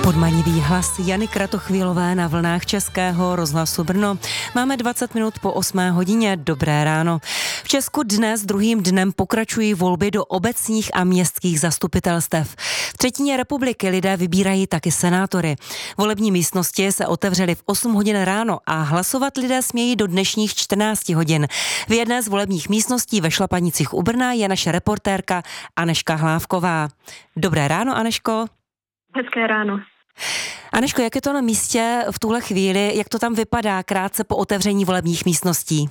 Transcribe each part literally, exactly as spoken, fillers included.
Podmanivý hlas Jany Kratochvílové na vlnách Českého rozhlasu Brno. Máme dvacet minut po osmé hodině. Dobré ráno. V Česku dnes druhým dnem pokračují volby do obecních a městských zastupitelstev. V třetině republiky lidé vybírají taky senátory. Volební místnosti se otevřely v osm hodin ráno a hlasovat lidé smějí do dnešních čtrnácti hodin. V jedné z volebních místností ve Šlapanicích u Brna je naše reportérka Anežka Hlávková. Dobré ráno, Aneško. Hezké ráno. Aneško, jak je to na místě v tuhle chvíli, jak to tam vypadá krátce po otevření volebních místností?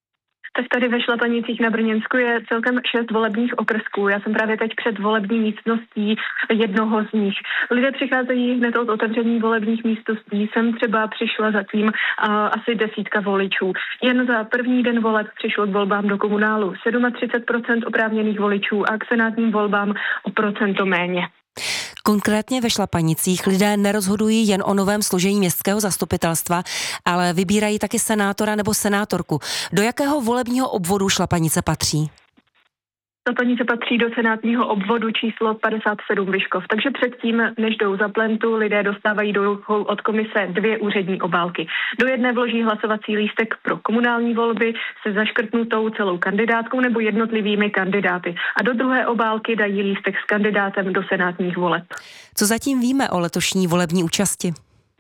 Tak tady ve Šlapanicích na Brněnsku je celkem šest volebních okrsků. Já jsem právě teď před volební místností jednoho z nich. Lidé přicházejí hned od otevření volebních místností. Jsem třeba přišla zatím uh, asi desítka voličů. Jen za první den voleb přišlo k volbám do komunálu třicet sedm procent oprávněných voličů a k senátním volbám o procento méně. Konkrétně ve Šlapanicích lidé nerozhodují jen o novém složení městského zastupitelstva, ale vybírají taky senátora nebo senátorku. Do jakého volebního obvodu Šlapanice patří? Šlapanice patří do senátního obvodu číslo padesát sedm Vyškov, takže předtím, než jdou za plentu, lidé dostávají do rukou od komise dvě úřední obálky. Do jedné vloží hlasovací lístek pro komunální volby se zaškrtnutou celou kandidátkou nebo jednotlivými kandidáty a do druhé obálky dají lístek s kandidátem do senátních voleb. Co zatím víme o letošní volební účasti?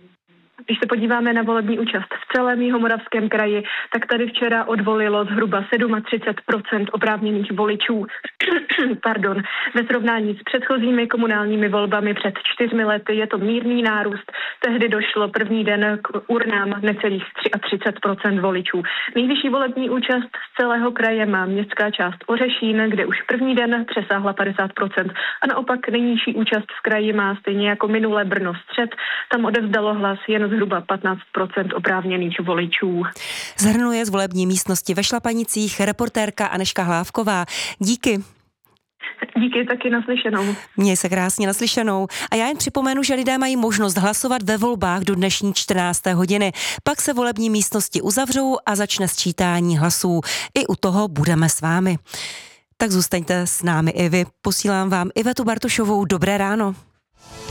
Když se podíváme na volební účast v celém Jihomoravském kraji, tak tady včera odvolilo zhruba třicet sedm procent oprávněných voličů. Pardon. Ve srovnání s předchozími komunálními volbami před čtyřmi lety je to mírný nárůst. Tehdy došlo první den k urnám necelých třicet tři procent voličů. Nejvyšší volební účast z celého kraje má městská část Ořešín, kde už první den přesáhla padesát procent. A naopak nejnižší účast v kraji má stejně jako minulé Brno Střed. Tam odevzdalo hlas jen zhruba patnáct procent oprávněných voličů. Zhrnuje z volební místnosti ve Šlapanicích reportérka Anežka Hlávková. Díky. Díky, taky naslyšenou. Měj se krásně, naslyšenou. A já jen připomenu, že lidé mají možnost hlasovat ve volbách do dnešní čtrnácté hodiny. Pak se volební místnosti uzavřou a začne sčítání hlasů. I u toho budeme s vámi. Tak zůstaňte s námi i vy. Posílám vám Ivetu Bartošovou. Dobré ráno.